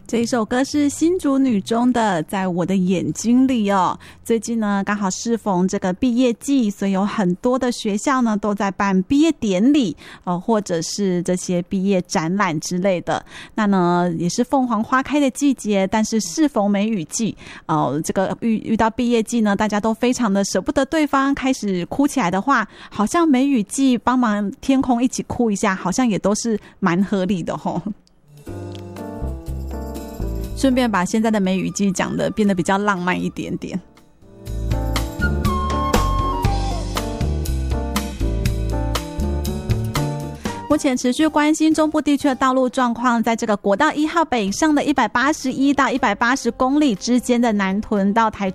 这一首歌是新竹女中的《在我的眼睛里》哦。最近呢，刚好适逢这个毕业季，所以有很多的学校呢都在办毕业典礼或者是这些毕业展览之类的。那呢，也是凤凰花开的季节，但是适逢梅雨季这个遇到毕业季呢，大家都非常的舍不得对方，开始哭起来的话，好像梅雨季帮忙天空一起哭一下，好像也都是蛮合理的吼。顺便把现在的梅雨季讲的变得比较浪漫一点点。目前持续关心中部地区的道路状况，在这个国道1号北上的181到180公里之间的南屯到台